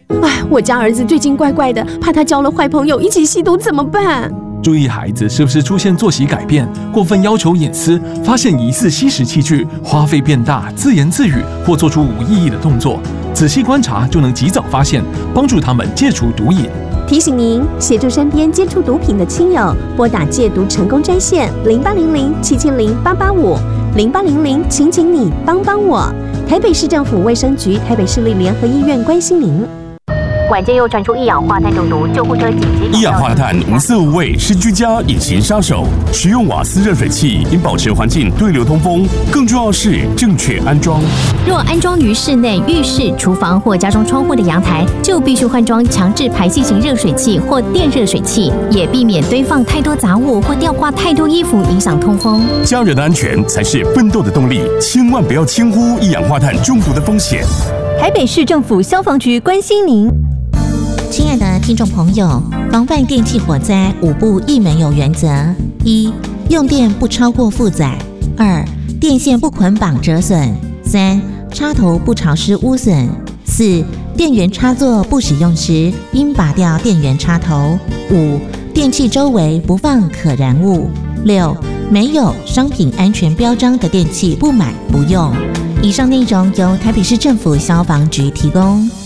我家儿子最近怪怪的，怕他交了坏朋友一起吸毒怎么办？ 注意孩子是不是出现作息改变、过分要求隐私，发现疑似吸食器具、花费变大、自言自语或做出无意义的动作，仔细观察就能及早发现，帮助他们戒除毒瘾。 提醒您，协助身边接触毒品的亲友，拨打戒毒成功专线0800770885 请你帮我。台北市政府卫生局、台北市立联合医院关心您。 晚间又传出一氧化碳中毒，救护车紧急。 一氧化碳无色无味，是居家隐形杀手。使用瓦斯热水器应保持环境对流通风，更重要是正确安装。 若安装于室内、浴室、厨房或家中窗户的阳台，就必须换装强制排气型热水器或电热水器，也避免堆放太多杂物或吊挂太多衣服，影响通风。 家人的安全才是奋斗的动力，千万不要轻忽一氧化碳中毒的风险。 台北市政府消防局关心您。 亲爱的听众朋友，防范电器火灾5不一没有原则： 1. 用电不超过负载； 2. 电线不捆绑折损； 3. 插头不潮湿污损； 4. 电源插座不使用时应拔掉电源插头； 5. 电器周围不放可燃物； 6. 没有商品安全标章的电器不买不用。以上内容由台北市政府消防局提供。